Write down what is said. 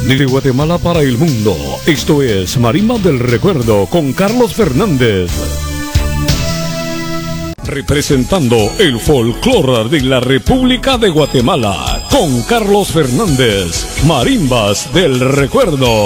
Desde Guatemala para el mundo, esto es Marimba del Recuerdo con Carlos Fernández. Representando el folclore de la República de Guatemala con Carlos Fernández, Marimbas del Recuerdo.